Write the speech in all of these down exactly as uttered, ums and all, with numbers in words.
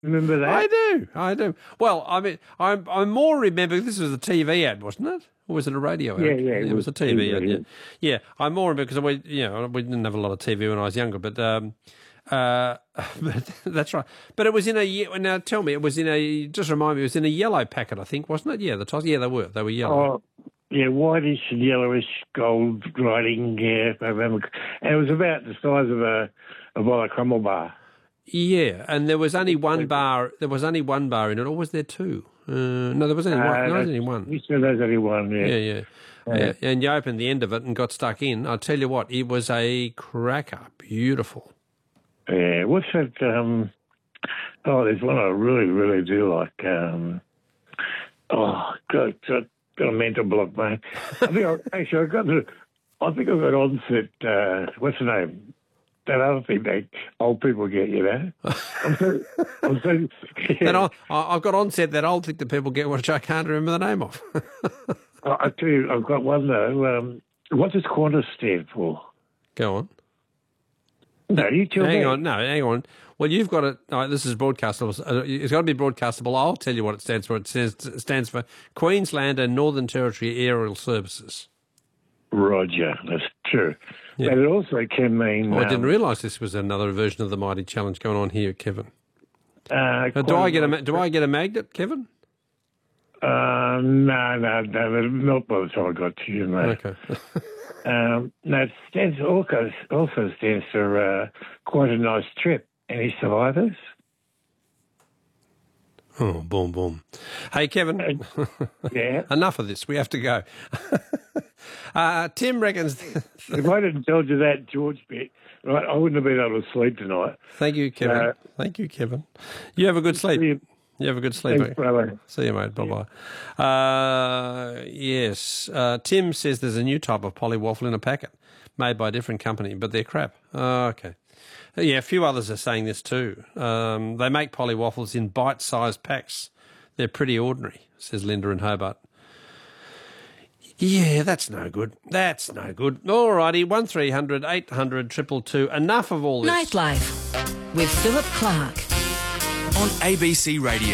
Remember that? I do, I do. Well, I mean, I I more remember this was a T V ad, wasn't it? Or was it a radio ad? Yeah, yeah, it it was was a T V T V, ad. Yeah, yeah. yeah. I more remember because we, you know, we didn't have a lot of T V when I was younger, but um, uh, but that's right. But it was in a ye- now. Tell me, it was in a. Just remind me, it was in a yellow packet, I think, wasn't it? Yeah, the toss. Yeah, they were. They were yellow. Oh, yeah, whitish and yellowish gold writing, yeah, I remember. And it was about the size of a, a bottle of crumble bar. Yeah, and there was only one bar. There was only one bar in it, or was there two? Uh, no, there was only one. Uh, No, there was only one. You said there's only one, yeah. Yeah, yeah. Yeah, and you opened the end of it and got stuck in. I'll tell you what, it was a cracker. Beautiful. Yeah, what's that? Um, oh, there's one I really, really do like. Um, oh, God, got, got a mental block, mate. I think I, actually I got the, I think I got onset. Uh, what's the name? That other thing that old people get, you know. I'm so, I'm so. Yeah. Then I, I've got onset that old thing that people get, which I can't remember the name of. I, I tell you, I've got one though. Um, what does Qantas stand for? Go on. No, you tell Hang me. on, no, hang on. Well, you've got it. Oh, this is broadcastable. Uh, It's got to be broadcastable. I'll tell you what it stands for. It says it stands for Queensland and Northern Territory Aerial Services. Roger, that's true. Yeah. But it also can mean. Oh, I didn't um, realise this was another version of the Mighty Challenge going on here, Kevin. Uh, Now, do I get a ma- do I get a magnet, Kevin? Uh, no, no, no, not by the time I got to you, mate. Okay. Um, no, it stands also, also stands for uh, quite a nice trip. Any survivors? Oh, boom, boom. Hey, Kevin. Yeah. Enough of this. We have to go. uh, Tim reckons. If I didn't tell you that George bit, right, I wouldn't have been able to sleep tonight. Thank you, Kevin. Uh, Thank you, Kevin. You have a good sleep. you. You have a good sleep. Thanks, brother. See you, mate. Bye-bye. Uh, yes. Uh, Tim says there's a new type of Polly waffle in a packet made by a different company, but they're crap. Oh, okay. Yeah, a few others are saying this too. Um, they make Polly waffles in bite-sized packs. They're pretty ordinary, says Linda in Hobart. Yeah, that's no good. That's no good. All righty, one three hundred eight hundred two two two. Enough of all this. Nightlife with Philip Clark. On A B C Radio.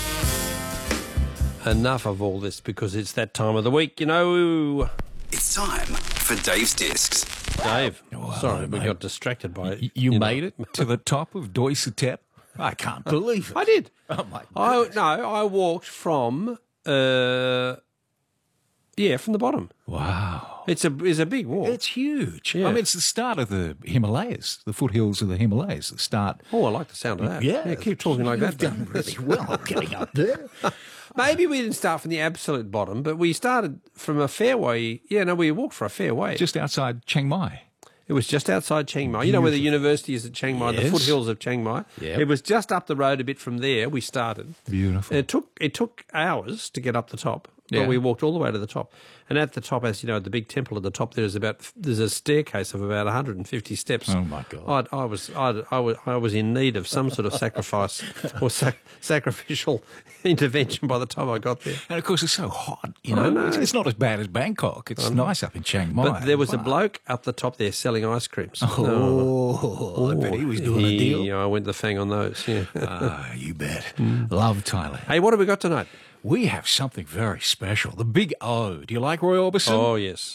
Enough of all this because it's that time of the week, you know. It's time for Dave's Discs. Dave, Well, sorry, we mate. got distracted by it. You, you know. made it to the top of Doisatep? I can't believe it. I did. Oh, my I goodness. no, I walked from uh, yeah, from the bottom. Wow. It's a it's a big walk. It's huge. Yeah. I mean, it's the start of the Himalayas, the foothills of the Himalayas, the start. Oh, I like the sound of that. Yeah. keep talking like You've that. done Dave. really well getting up there. Maybe we didn't start from the absolute bottom, but we started from a fairway. Yeah, no, we walked for a fair way. Just outside Chiang Mai. It was just outside Chiang Mai. You know where the university is at Chiang Mai, the Yes. foothills of Chiang Mai. Yep. It was just up the road a bit from there. We started. Beautiful. And it took it took hours to get up the top, but Yeah. we walked all the way to the top. And at the top, as you know, the big temple at the top, there's about there's a staircase of about one hundred fifty steps. Oh, my God. I'd, I was I'd, I was I was in need of some sort of sacrifice or sac- sacrificial intervention by the time I got there. And, of course, it's so hot, you I know. know. It's, it's not as bad as Bangkok. It's nice up in Chiang Mai. But there was a Wow. bloke up the top there selling ice creams. Oh, I bet he was doing a deal. Yeah, I went the fang on those. Yeah. Ah, you bet. Mm. Love Thailand. Hey, what have we got tonight? We have something very special. The Big O. Do you like Roy Orbison? Oh yes.